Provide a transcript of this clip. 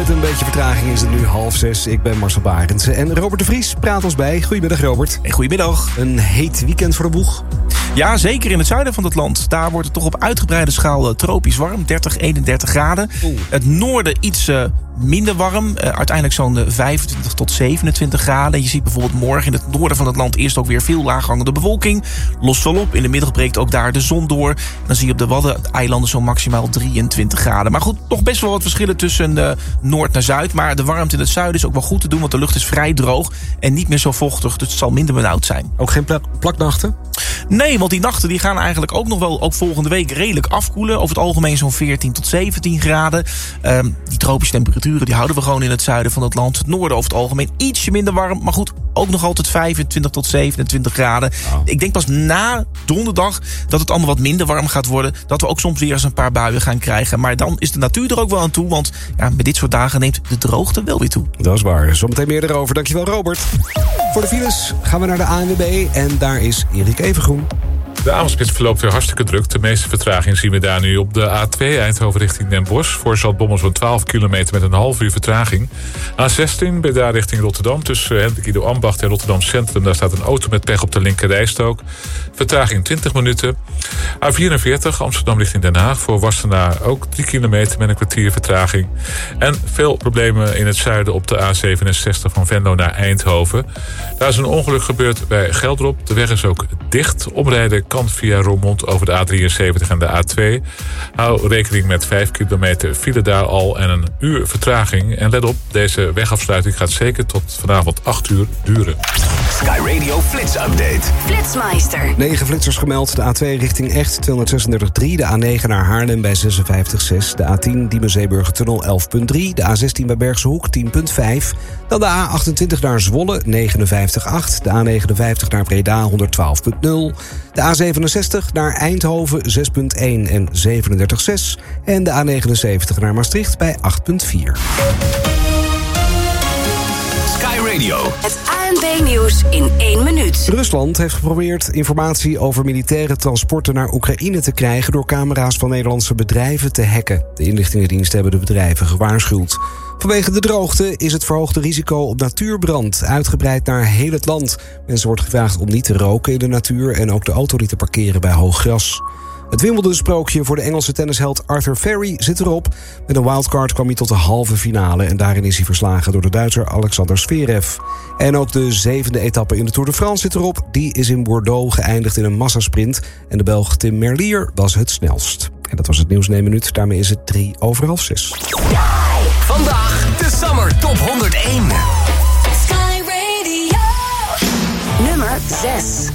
Met een beetje vertraging is het nu 5:30. Ik ben Marcel Barendse en Robert de Vries praat ons bij. Goedemiddag, Robert. Hey, goedemiddag. Een heet weekend voor de boeg. Ja, zeker in het zuiden van het land. Daar wordt het toch op uitgebreide schaal tropisch warm. 30, 31 graden. Het noorden iets minder warm. Uiteindelijk zo'n 25 tot 27 graden. Je ziet bijvoorbeeld morgen in het noorden van het land eerst ook weer veel laaghangende bewolking. Lost wel op. In de middag breekt ook daar de zon door. En dan zie je op de Waddeneilanden zo'n maximaal 23 graden. Maar goed, nog best wel wat verschillen tussen noord naar zuid. Maar de warmte in het zuiden is ook wel goed te doen, want de lucht is vrij droog en niet meer zo vochtig. Dus het zal minder benauwd zijn. Ook geen plaknachten? Nee, want die nachten die gaan eigenlijk ook nog wel, ook volgende week, redelijk afkoelen. Over het algemeen zo'n 14 tot 17 graden. Die tropische temperaturen die houden we gewoon in het zuiden van het land. Het noorden over het algemeen ietsje minder warm. Maar goed, ook nog altijd 25 tot 27 graden. Oh. Ik denk pas na donderdag dat het allemaal wat minder warm gaat worden. Dat we ook soms weer eens een paar buien gaan krijgen. Maar dan is de natuur er ook wel aan toe. Want ja, met dit soort dagen neemt de droogte wel weer toe. Dat is waar. Zometeen meer erover. Dankjewel, Robert. Voor de files gaan we naar de ANWB. En daar is Erik Evengroen. De avondspits verloopt weer hartstikke druk. De meeste vertraging zien we daar nu op de A2 Eindhoven richting Den Bosch. Voor Zaltbommel zo'n 12 kilometer met een half uur vertraging. A16 bij daar richting Rotterdam. Tussen Hendrik Ido Ambacht en Rotterdam Centrum. Daar staat een auto met pech op de linkerrijstrook. Vertraging 20 minuten. A44 Amsterdam richting Den Haag. Voor Wassenaar ook 3 kilometer met een kwartier vertraging. En veel problemen in het zuiden op de A67 van Venlo naar Eindhoven. Daar is een ongeluk gebeurd bij Geldrop. De weg is ook dicht. Omrijden kan via Roermond over de A73 en de A2. Hou rekening met 5 kilometer file daar al en een uur vertraging. En let op, deze wegafsluiting gaat zeker tot vanavond 8 uur duren. Sky Radio Flits Update. Flitsmeister. 9 flitsers gemeld. De A2 richting Echt 236,3. De A9 naar Haarlem bij 56,6. De A10 Diemen-Zeeburgertunnel 11,3. De A16 bij Bergse Hoek 10,5. Dan de A28 naar Zwolle 59,8. De A59 naar Breda 112,0. De A67 naar Eindhoven 6,1 en 37,6. En de A79 naar Maastricht bij 8,4. Sky Radio. Het ANP-nieuws in 1 minuut. Rusland heeft geprobeerd informatie over militaire transporten naar Oekraïne te krijgen door camera's van Nederlandse bedrijven te hacken. De inlichtingendiensten hebben de bedrijven gewaarschuwd. Vanwege de droogte is het verhoogde risico op natuurbrand uitgebreid naar heel het land. Mensen wordt gevraagd om niet te roken in de natuur en ook de auto niet te parkeren bij hoog gras. Het Wimbledon-sprookje voor de Engelse tennisheld Arthur Furry zit erop. Met een wildcard kwam hij tot de halve finale en daarin is hij verslagen door de Duitser Alexander Zverev. En ook de 7e etappe in de Tour de France zit erop. Die is in Bordeaux geëindigd in een massasprint en de Belg Tim Merlier was het snelst. En dat was het nieuws in 1 minuut. Daarmee is het 5:03. Vandaag de Summer Top 101. Sky Radio. Nummer 6.